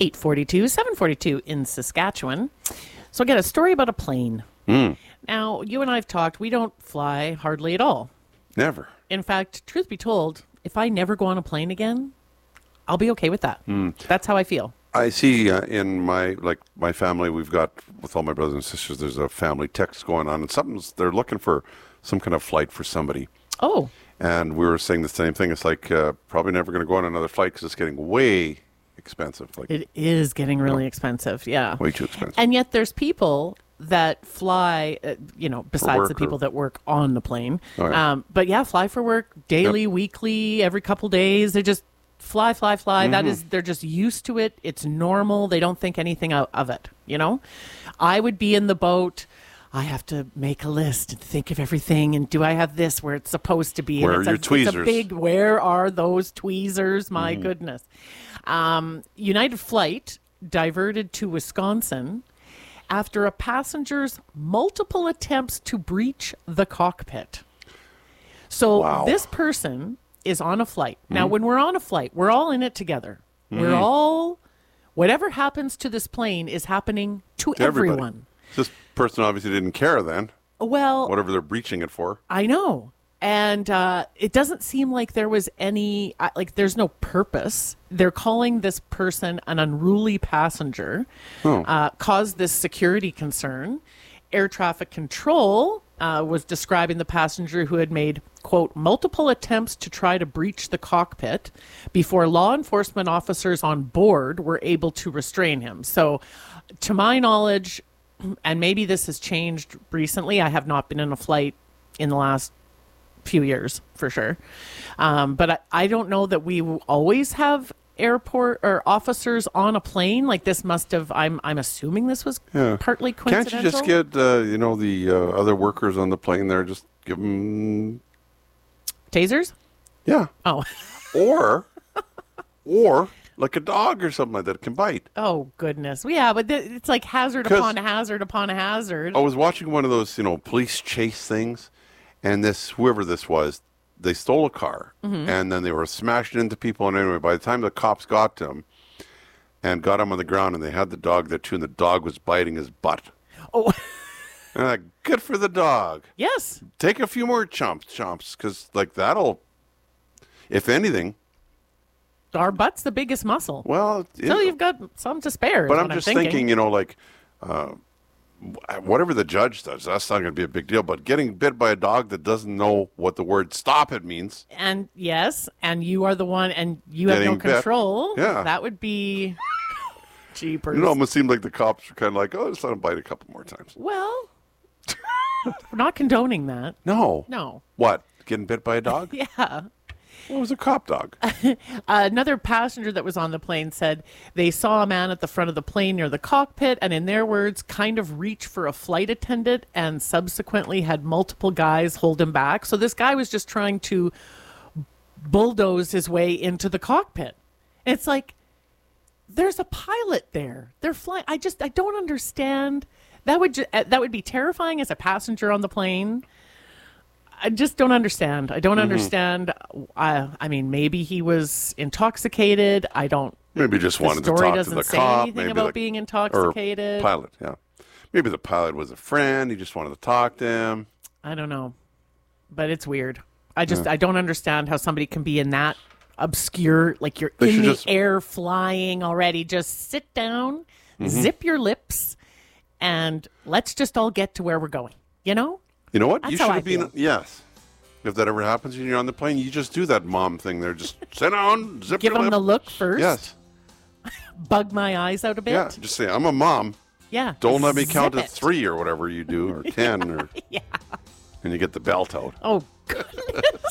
8:42, 7:42 in Saskatchewan. So I got a story about a plane. Now, you and I have talked. We don't fly hardly at all. Never. In fact, truth be told, if I never go on a plane again, I'll be okay with that. That's how I feel. I see in my family, we've got, with all my brothers and sisters, there's a family text going on, and they're looking for some kind of flight for somebody. Oh. And we were saying the same thing. It's like probably never going to go on another flight because it's getting way expensive. It is getting really expensive, yeah. Way too expensive. And yet there's people that fly, besides the people that work on the plane. Oh, yeah. But yeah, fly for work daily, weekly, every couple days. They just fly. They're just used to it. It's normal. They don't think anything of it, I would be in the boat. I have to make a list and think of everything. And do I have this where it's supposed to be? Where are your tweezers? Where are those tweezers? My goodness. United Flight diverted to Wisconsin after a passenger's multiple attempts to breach the cockpit. So this person is on a flight. Now, when we're on a flight, we're all in it together. Whatever happens to this plane is happening to everyone. Everybody. This person obviously didn't care then. Well, whatever they're breaching it for. I know. And it doesn't seem like there was any, there's no purpose. They're calling this person an unruly passenger, caused this security concern. Air traffic control was describing the passenger who had made, quote, multiple attempts to try to breach the cockpit before law enforcement officers on board were able to restrain him. So to my knowledge, and maybe this has changed recently, I have not been in a flight in the last few years for sure. But I don't know that we always have airport or officers on a plane. Like this must have, I'm assuming this was partly coincidental. Can't you just get, the other workers on the plane there, just give them... tasers? Yeah. Oh. or like a dog or something like that can bite. Oh, goodness. Yeah, but it's like hazard upon hazard upon hazard. I was watching one of those, police chase things. And whoever this was, they stole a car, and then they were smashing into people. And anyway, by the time the cops got to him and got him on the ground, and they had the dog there too, and the dog was biting his butt. Oh. And I'm like, good for the dog. Yes. Take a few more chomps, because that'll, if anything. Our butt's the biggest muscle. Well. So you've got some to spare. But I'm just thinking, whatever the judge does, that's not going to be a big deal. But getting bit by a dog that doesn't know what the word stop it means. And yes, and you are the one, and you have no control. Yeah. That would be jeepers. It almost seemed like the cops were kind of like, just let him bite a couple more times. Well, we're not condoning that. No. What? Getting bit by a dog? Yeah. Well, it was a cop dog. Another passenger that was on the plane said they saw a man at the front of the plane near the cockpit and, in their words, kind of reach for a flight attendant and subsequently had multiple guys hold him back. So this guy was just trying to bulldoze his way into the cockpit. And it's like, there's a pilot there. They're flying. I don't understand. That would be terrifying as a passenger on the plane. I just don't understand. I don't understand. I mean, maybe he was intoxicated. I don't. Maybe just wanted to talk to the cop. The story doesn't say anything about being intoxicated. Or pilot, yeah. Maybe the pilot was a friend. He just wanted to talk to him. I don't know. But it's weird. I don't understand how somebody can be in that obscure, like you're in the air flying already. Just sit down, zip your lips, and let's just all get to where we're going. You know? You know what? That's you should have been. Yes. If that ever happens and you're on the plane, you just do that mom thing there. Just sit down, zip Give your them lip. the look first. Yes. Bug my eyes out a bit. Yeah. Just say, I'm a mom. Yeah. Don't let me count to 3 or whatever you do, or 10, or. Yeah. And you get the belt out. Oh, goodness.